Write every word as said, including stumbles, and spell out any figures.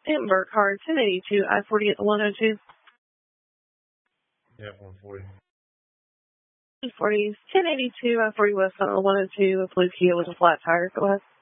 Amber car ten eighty-two I forty at the one oh two. Yeah, one forty. one forty, ten eighty-two I forty west on the one oh two with blue Kia with a flat tire. Go ahead.